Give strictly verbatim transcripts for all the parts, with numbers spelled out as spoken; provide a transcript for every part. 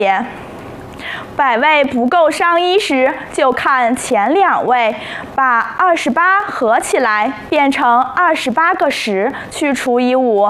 百位不够商一时，就看前两位，把二十八合起来变成二十八个十去除以五。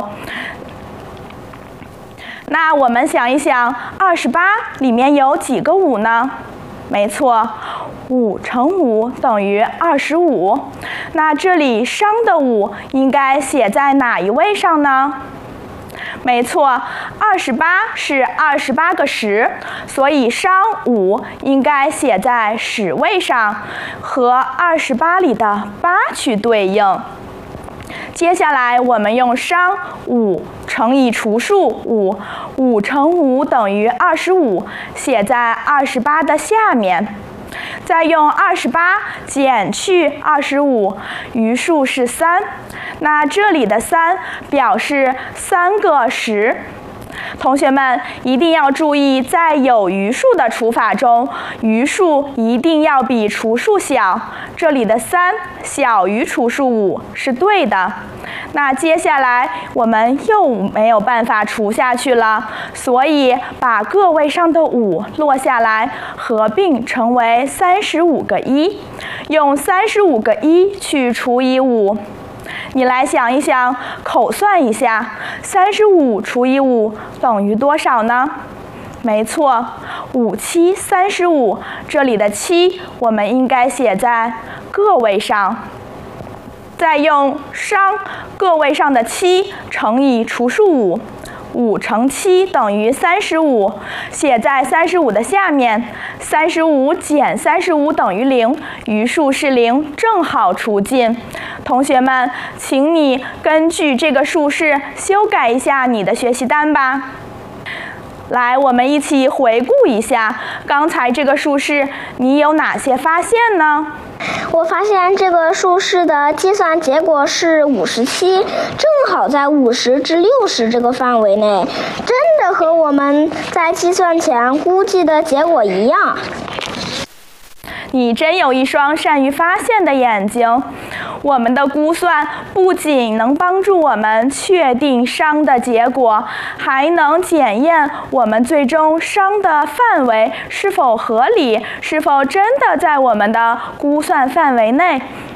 那我们想一想，二十八里面有几个五呢？没错，五乘五等于二十五。那这里商的五应该写在哪一位上呢？没错，二十八是二十八个十，所以商五应该写在十位上，和二十八里的八去对应。接下来我们用商五乘以除数五，五乘五等于二十五，写在二十八的下面。再用二十八减去二十五，余数是三。那这里的三表示三个十。同学们一定要注意，在有余数的除法中，余数一定要比除数小。这里的三小于除数五是对的。那接下来我们又没有办法除下去了，所以把个位上的五落下来，合并成为三十五个一，用三十五个一去除以五。你来想一想，口算一下，三十五除以五等于多少呢？没错，五七三十五，这里的七我们应该写在个位上。再用商个位上的七乘以除数五，五乘七等于三十五，写在三十五的下面。三十五减三十五等于零，余数是零，正好除尽。同学们，请你根据这个数式修改一下你的学习单吧。来，我们一起回顾一下刚才这个数式，你有哪些发现呢？ 我发现这个数式的计算结果是五十七，正好在五十至六十这个范围内，真的和我们在计算前估计的结果一样。 你真有一双善于发现的眼睛。我们的估算不仅能帮助我们确定商的结果，还能检验我们最终商的范围是否合理，是否真的在我们的估算范围内。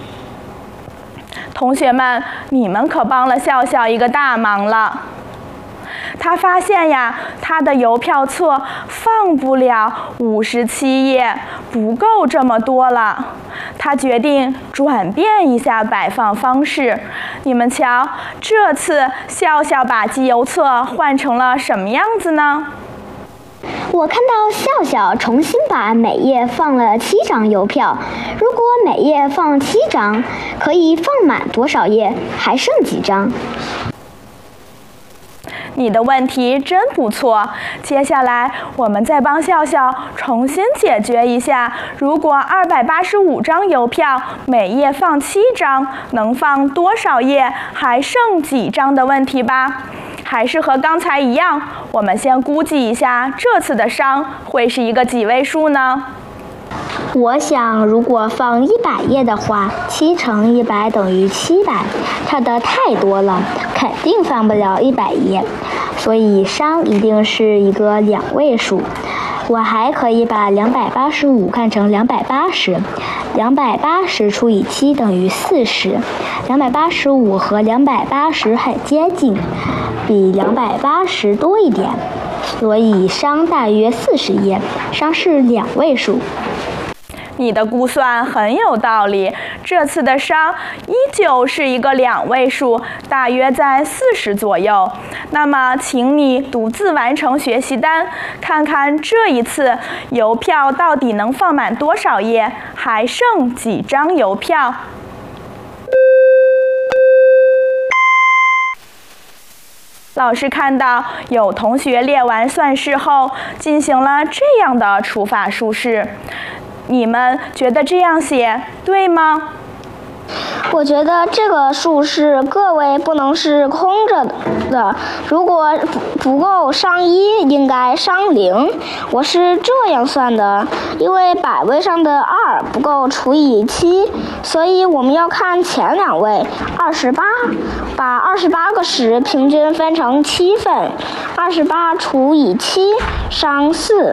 同学们，你们可帮了笑笑一个大忙了。他发现呀，他的邮票册放不了五十七页，不够这么多了。他决定转变一下摆放方式。你们瞧，这次笑笑把集邮册换成了什么样子呢？ 我看到笑笑重新把每页放了七张邮票。如果每页放七张，可以放满多少页？还剩几张？ 你的问题真不错。接下来我们再帮笑笑重新解决一下，如果二百八十五张邮票，每页放七张，能放多少页？还剩几张的问题吧。还是和刚才一样，我们先估计一下这次的商会是一个几位数呢？ 我想，如果放一百页的话，七乘一百等于七百，差的太多了，肯定放不了一百页，所以商一定是一个两位数。我还可以把两百八十五看成两百八十，两百八十除以七等于四十，两百八十五和两百八十很接近，比两百八十多一点，所以商大约四十页，商是两位数。 你的估算很有道理，这次的商依旧是一个两位数，大约在四十左右。那么请你独自完成学习单，看看这一次邮票到底能放满多少页，还剩几张邮票。老师看到有同学列完算式后，进行了这样的除法数式。你们觉得这样写对吗？ 我觉得这个数式个位不能是空着的，如果不够商一，应该商零。我是这样算的，因为百位上的二不够除以七，所以我们要看前两位二十八，把二十八个十平均分成七份，二十八除以七，商四。